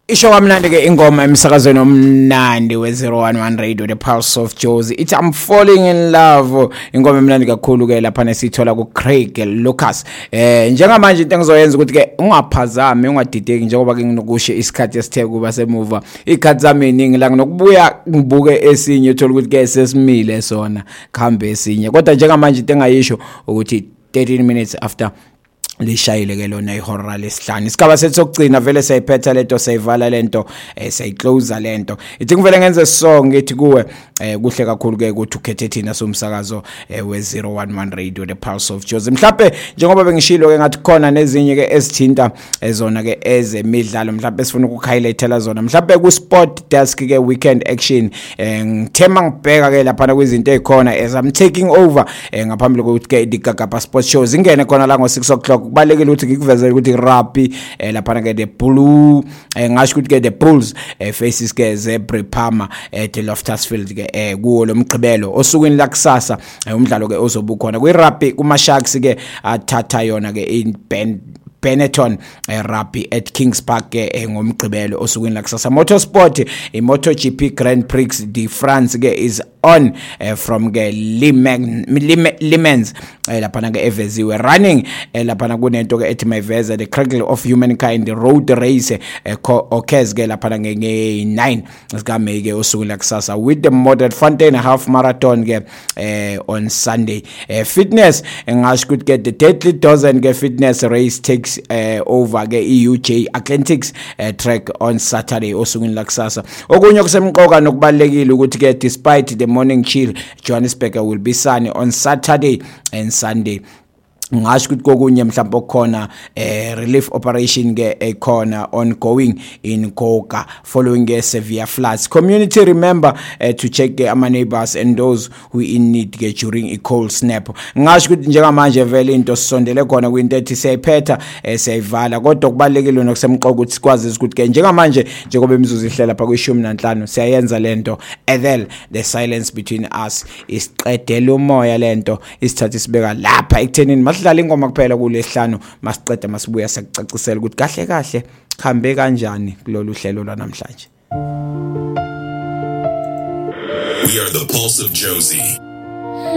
Isho kamnandi ke ingoma emsakazweni omnandi we011 Radio The Pulse of Jozi. It's I'm falling in love. Ingoma emnandi kakhulu ke lapha nesithola ku Craig Lucas. Njengamanje into engizoyenza ukuthi ke ungaphazami ungadideki njengoba ke nginokusho isikhathi esithe kuba semuva. Ikhathi zami iningi la nginokubuya ngibuke esinye uthola ukuthi ke sesimile sona khambe esinye. Kodwa njengamanje into engayisho ukuthi 13 minutes after lishayile ke lona ihora lesihlanu isigaba sethu sokugcina vele sayiphetha lento sayivala lento sayiclose lento ithi ngivele ngenze song ngithi kuwe kuhle kakhulu ke ukuthi ukhethe thina somsakazo we011 Radio The Pulse of Jozi. Mhlawumbe njengoba bengishilo ke ngathi khona nezinye ke ezithinta ezona ke ezemidlalo mhlawumbe sifuna ukuhighlightela zona mhlawumbe ku sport desk ke weekend action ngithema ngibheka ke lapha kwizinto ezikhona as I'm taking over ngaphambili kokuthi ke iGagapa Sports Show zingene khona la ngo6 o'clock kubalekile ukuthi ngikuvezele ukuthi rugby lapha ke the blue ngasho ukuthi ke the Bulls faces ke Zebra Palmer at Loftusfield ke kuwo lomgqibelo osukwini la kusasa umdlalo ke ozobukhona kwi rugby kuma Sharks ke athatha yona ke in Benetton rugby at Kings Park ngomgqibelo osukwini la kusasa. Motorsport MotoGP Grand Prix de France ke is on from ke Le Mans lapha ke eveziwe running lapha kunento ke ethi Mayveza the Cradle of Humankind the road race occurs ke lapha nge9 sika May ke osukwini la kusasa with the Modern Fountain half marathon ke on Sunday. Fitness ngasho ukuthi ke the Deadly Dozen ke fitness race takes over ke UJ Athletics track on Saturday osukwini la kusasa. Okunye kusemqoka nokubalekile ukuthi ke despite the morning chill Johannesburg will be sunny on Saturday and Sunday. Ngasho ukuthi kokunye mhlawumbe okukhona relief operation ke ekhona ongoing in Goga following ke severe floods. Community remember to check ama neighbors and those who in need ke during a cold snap. Ngasho ukuthi njengamanje vele into sisondele khona kwinto ethi siyiphetha siyivala kodwa kubalekile nokusemqoka ukuthi sikwazi ukuthi ke njengamanje njengoba imizuzu ihlela lapha kwi15 siyayenza lento Ethel the silence between us isiqedela umoya lento isithatha sibeka lapha ekuthenini sidlala ingoma kuphela kulesihlanu masiqeda masibuya siyakucacisela ukuthi kahle kahle khambe kanjani kulolu hlelo lwanamhlanje. We are the Pulse of Jozi.